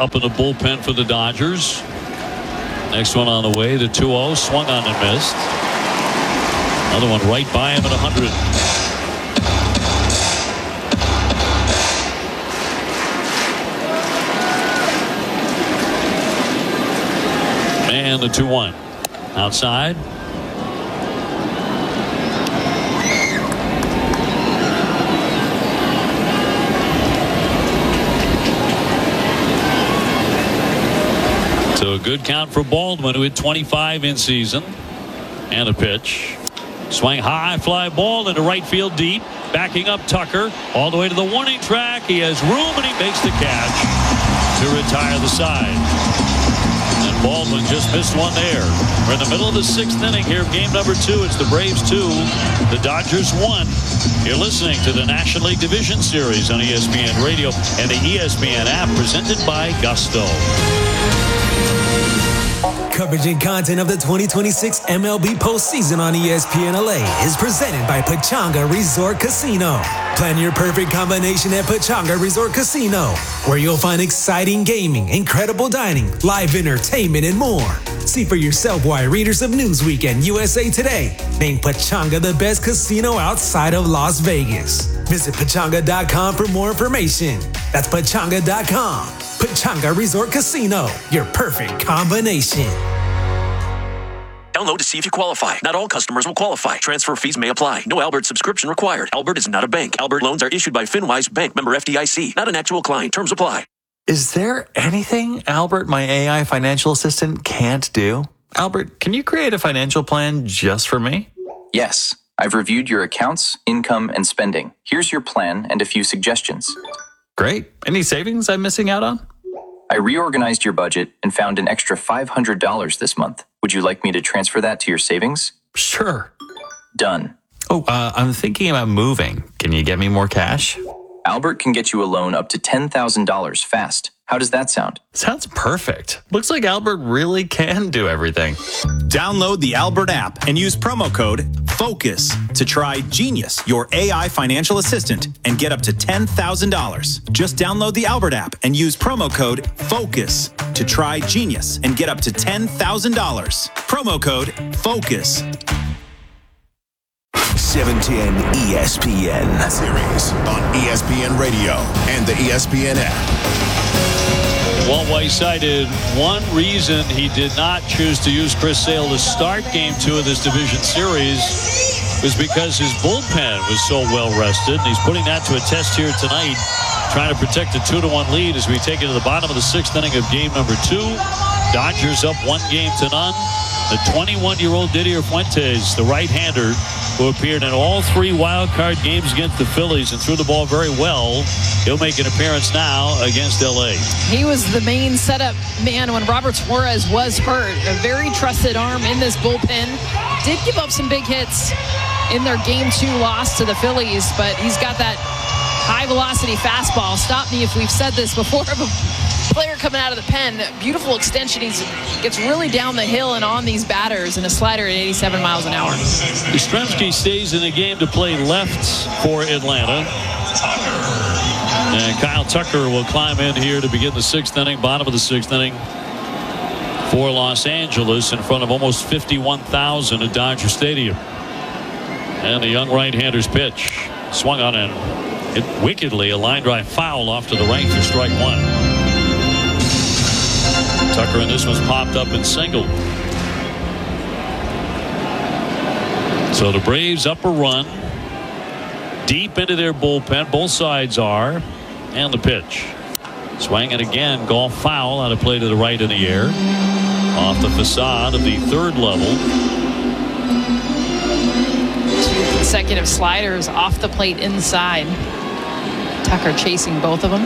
up in the bullpen for the Dodgers. Next one on the way, the 2-0, swung on and missed. Another one right by him at 100. And the 2-1 outside. So a good count for Baldwin, who hit 25 in season. And a pitch. Swing high, fly ball into right field deep. Backing up Tucker all the way to the warning track. He has room and he makes the catch to retire the side. And Baldwin just missed one there. We're in the middle of the 6th inning here of game number 2. It's the Braves 2, the Dodgers 1. You're listening to the National League Division Series on ESPN Radio and the ESPN app, presented by Gusto. Coverage and content of the 2026 MLB postseason on ESPN LA is presented by Pechanga Resort Casino. Plan your perfect combination at Pechanga Resort Casino, where you'll find exciting gaming, incredible dining, live entertainment, and more. See for yourself why readers of Newsweek and USA Today named Pechanga the best casino outside of Las Vegas. Visit Pechanga.com for more information. That's Pechanga.com. Pechanga Resort Casino, your perfect combination. Download to see if you qualify. Not all customers will qualify. Transfer fees may apply. No Albert subscription required. Albert is not a bank. Albert loans are issued by FinWise Bank, member FDIC. Not an actual client. Terms apply. Is there anything Albert, my AI financial assistant, can't do? Albert, can you create a financial plan just for me? Yes. I've reviewed your accounts, income, and spending. Here's your plan and a few suggestions. Great. Any savings I'm missing out on? I reorganized your budget and found an extra $500 this month. Would you like me to transfer that to your savings? Sure. Done. Oh, I'm thinking about moving. Can you get me more cash? Albert can get you a loan up to $10,000 fast. How does that sound? Sounds perfect. Looks like Albert really can do everything. Download the Albert app and use promo code FOCUS to try Genius, your AI financial assistant, and get up to $10,000. Just download the Albert app and use promo code FOCUS to try Genius and get up to $10,000. Promo code FOCUS. 710 ESPN series on ESPN Radio and the ESPN app. Walt Weiss cited one reason he did not choose to use Chris Sale to start game 2 of this division series was because his bullpen was so well rested. And he's putting that to a test here tonight, trying to protect a 2-1 lead as we take it to the bottom of the 6th inning of game number 2. Dodgers up 1-0. The 21-year-old Didier Fuentes, the right-hander, who appeared in all 3 wild card games against the Phillies and threw the ball very well. He'll make an appearance now against L.A. He was the main setup man when Robert Suarez was hurt. A very trusted arm in this bullpen. Did give up some big hits in their Game 2 loss to the Phillies, but he's got that high-velocity fastball. Stop me if we've said this before, but player coming out of the pen, beautiful extension. He gets really down the hill and on these batters, and a slider at 87 miles an hour. Yastrzemski stays in the game to play left for Atlanta. And Kyle Tucker will climb in here to begin the 6th inning, bottom of the 6th inning for Los Angeles in front of almost 51,000 at Dodger Stadium. And the young right-hander's pitch swung on and hit wickedly, a line drive foul off to the right for strike 1. Tucker in this one's popped up and singled. So the Braves up a run deep into their bullpen. Both sides are. And the pitch. Swing and again, golf foul out of play to the right in the air. Off the facade of the 3rd level. 2 consecutive sliders off the plate inside. Tucker chasing both of them.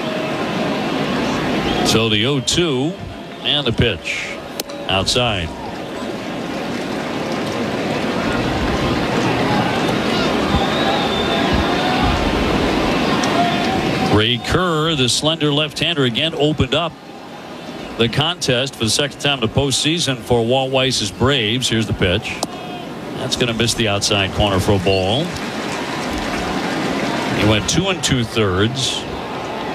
So the 0-2 and the pitch outside. Ray Kerr, the slender left-hander, again opened up the contest for the 2nd time in the postseason for Walt Weiss's Braves. Here's the pitch. That's going to miss the outside corner for a ball. He went 2 2/3.